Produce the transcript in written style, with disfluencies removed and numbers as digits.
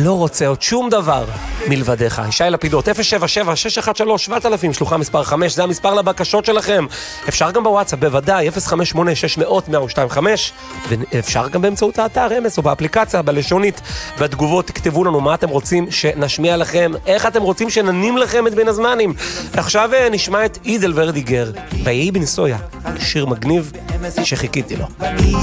לא רוצה עוד שום דבר מלבדיך. ישי לפידות, 077-613-7000, שלוחה מספר 5, זה המספר לבקשות שלכם. אפשר גם בוואטסאפ, בוודאי, 058-600-1025, ואפשר גם באמצעות האתר אמס או באפליקציה, בלשונית, בתגובות תכתבו לנו מה אתם רוצים שנשמיע לכם, איך אתם רוצים שננים לכם את בין הזמנים. עכשיו נשמע את אידל ורדיגר, ויהי בנסויה, שיר מגניב שחיכיתי לו.